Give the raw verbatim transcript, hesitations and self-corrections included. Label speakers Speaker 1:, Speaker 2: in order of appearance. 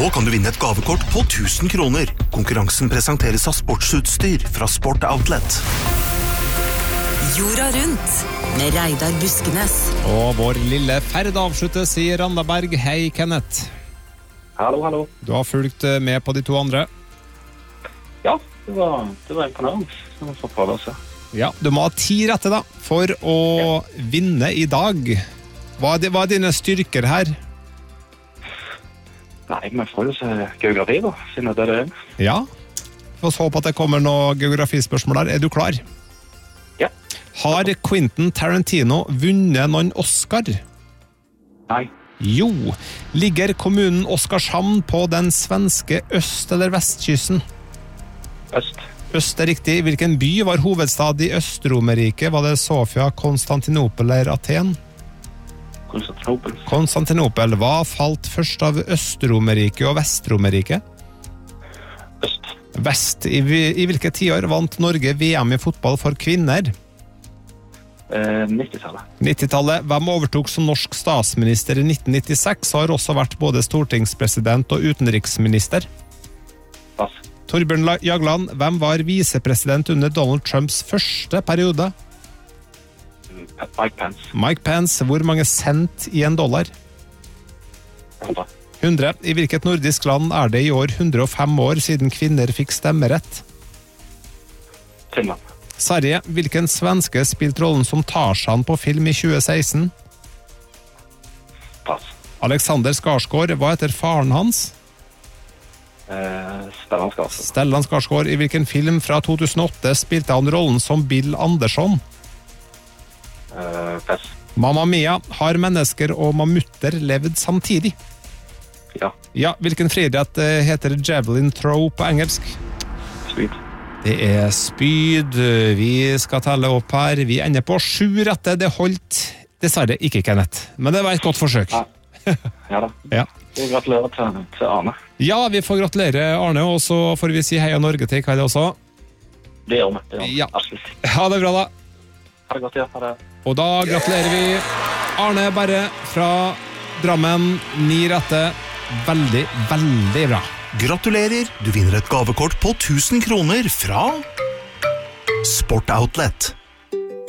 Speaker 1: Nå kan du vinne et gavekort på tusen kroner. Konkurransen presenteres av sportsutstyr fra Sport Outlet.
Speaker 2: Jorda rundt med Reidar Buskenes.
Speaker 3: Og vår lille ferd avsluttes i Randaberg. Hei, Kenneth.
Speaker 4: Hallo, hallo.
Speaker 3: Du har fulgt med på de to andre.
Speaker 4: Ja, det var, det var imponerende. Det var så prøve å se.
Speaker 3: Ja, du må ha ti rette da, for å ja. vinne i dag. Hva er, hva er dine styrker her?
Speaker 4: Nei, men får jo se geografi da, siden det er det.
Speaker 3: Ja, få håpe at det kommer noen geografispørsmål der. Er du klar?
Speaker 4: Ja.
Speaker 3: Har Quentin Tarantino vunnet noen Oscar?
Speaker 4: Nei.
Speaker 3: Jo. Ligger kommunen Oskarshamn på den svenske øst- eller vestkysten?
Speaker 4: Øst.
Speaker 3: Øst er riktig. Hvilken by var hovedstad i Øst-Romerriket? Var det Sofia, Konstantinopel eller Aten?
Speaker 4: Konstantinopel.
Speaker 3: Konstantinopel. Hva falt først av Øst-Romerriket og Vest-Romerriket?
Speaker 4: Øst.
Speaker 3: Vest. I, I hvilke tiår vant Norge V M i fotball for kvinner?
Speaker 4: Eh, nittitallet.
Speaker 3: nittitallet. Hvem overtok som norsk statsminister i nitten nittiseks og har også vært både stortingspresident og utenriksminister?
Speaker 4: Pass.
Speaker 3: Torbjørn Jagland, hvem var visepresident under Donald Trumps første periode?
Speaker 4: Mike Pence.
Speaker 3: Mike Pence. Hvor mange cent i en dollar?
Speaker 4: hundre.
Speaker 3: hundre. I hvilket nordisk land er det i år hundre og fem år siden kvinner fikk stemmerett?
Speaker 4: Finland.
Speaker 3: Sverige. Hvilken svenske spilte rollen som Tarzan på film i tjue seksten?
Speaker 4: Pass.
Speaker 3: Alexander Skarsgård. Hva heter faren hans?
Speaker 4: Eh, Stellan Skarsgård.
Speaker 3: Stellan Skarsgård. I hvilken film fra to tusen og åtte spilte han rollen som Bill Anderson?
Speaker 4: Eh, Pass.
Speaker 3: Mamma Mia. Har mennesker og mammutter levd samtidig?
Speaker 4: Ja.
Speaker 3: Ja, hvilken friidrett heter javelin throw på engelsk?
Speaker 4: Spyd.
Speaker 3: Det er spyd. Vi skal telle opp her. Vi ender på sju rette. Det holdt dessverre ikke, Kenneth. Men det var et godt forsøk.
Speaker 4: Ja, ja da.
Speaker 3: Ja.
Speaker 4: Og gratulerer til, til Arne.
Speaker 3: Ja, vi får gratulere Arne, og så får vi si Heia Norge til Kveid også.
Speaker 4: Det gjør vi. Det gjør vi.
Speaker 3: Ja.
Speaker 4: Absolutt.
Speaker 3: Ha det bra da.
Speaker 4: Ha det godt, ja. Ha det.
Speaker 3: Og da gratulerer vi Arne Berre fra Drammen. Ni rette. Veldig, veldig bra.
Speaker 1: Gratulerer, du vinner et gavekort på tusen kroner fra Sport Outlet.